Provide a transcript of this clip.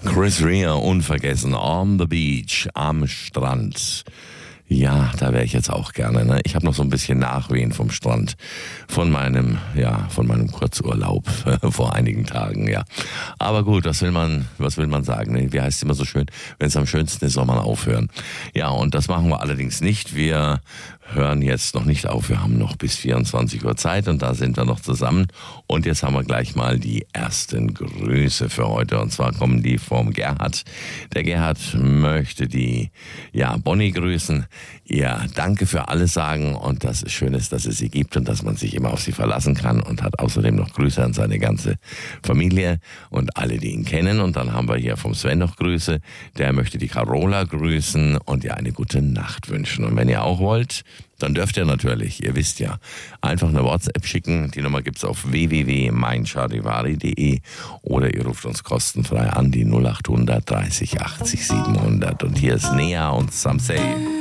Chris Rea, unvergessen, On the Beach, am Strand. Ja, da wäre ich jetzt auch gerne. Ne? Ich habe noch so ein bisschen Nachwehen vom Strand, von meinem Kurzurlaub vor einigen Tagen, ja. Aber gut, was will man sagen? Ne? Wie heißt es immer so schön? Wenn es am schönsten ist, soll man aufhören. Ja, und das machen wir allerdings nicht. Wir hören jetzt noch nicht auf. Wir haben noch bis 24 Uhr Zeit und da sind wir noch zusammen. Und jetzt haben wir gleich mal die ersten Grüße für heute. Und zwar kommen die vom Gerhard. Der Gerhard möchte die Bonnie grüßen. Ja, danke für alles sagen und dass es schön ist, dass es sie gibt und dass man sich immer auf sie verlassen kann und hat außerdem noch Grüße an seine ganze Familie und alle, die ihn kennen. Und dann haben wir hier vom Sven noch Grüße. Der möchte die Carola grüßen und ihr eine gute Nacht wünschen. Und wenn ihr auch wollt, dann dürft ihr natürlich, ihr wisst ja, einfach eine WhatsApp schicken. Die Nummer gibt's auf www.meincharivari.de oder ihr ruft uns kostenfrei an, die 0800 30 80 700. Und hier ist Nea und Samsei.